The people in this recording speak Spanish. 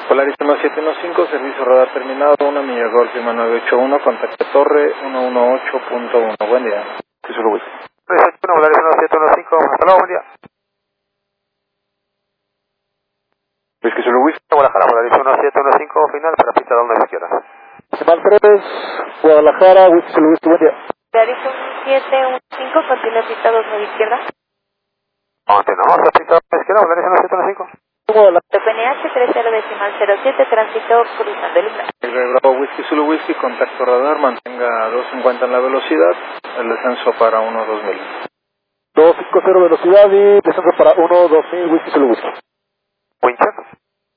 Polaris 1715, servicio radar terminado, 1 milla Golf Lima 981, contacto torre 118.1. Buen día. Sí, solo Whisky. 381, Polaris 1715, hasta luego, buen día. Whisky, solo Whisky. Guadalajara, Polaris 1715, final para pista doble a la izquierda. Semal 3, Guadalajara, Whisky, solo Whisky, buen día. Polaris 1715, continúa pista 2 a la izquierda. Continuamos la pista doble a la izquierda, Polaris 1715. PNH 30.07, tránsito cruzando el umbral. Bravo Whisky Zulu Whisky, contacto radar, mantenga 250 en la velocidad, el descenso para 1-2000. 250 velocidad y descenso para 1-2000, Whisky, solo Whisky. Wincher.